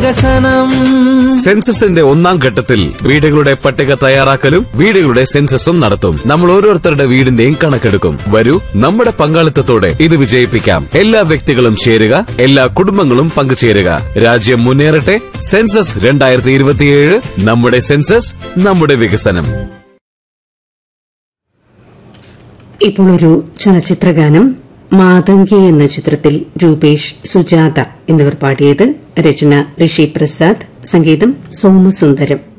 വികസനം. സെൻസസിന്റെ ഒന്നാം ഘട്ടത്തിൽ വീടുകളുടെ പട്ടിക തയ്യാറാക്കലും വീടുകളുടെ സെൻസസും നടത്തും. നമ്മൾ ഓരോരുത്തരുടെ വീടിന്റെയും കണക്കെടുക്കും. വരൂ, നമ്മുടെ പങ്കാളിത്തത്തോടെ ഇത് വിജയിപ്പിക്കാം. എല്ലാ വ്യക്തികളും ചേരുക, എല്ലാ കുടുംബങ്ങളും പങ്കുചേരുക. രാജ്യം മുന്നേറട്ടെ. സെൻസസ് 2027. നമ്മുടെ സെൻസസ്, നമ്മുടെ വികസനം. ഇപ്പോൾ ഒരു ചലച്ചിത്രഗാനം. മാതങ്കി എന്ന ചിത്രത്തിൽ രൂപേഷ്, സുജാത എന്നിവർ പാടിയത്. രചന ഋഷി പ്രസാദ്, സംഗീതം സോമസുന്ദരം.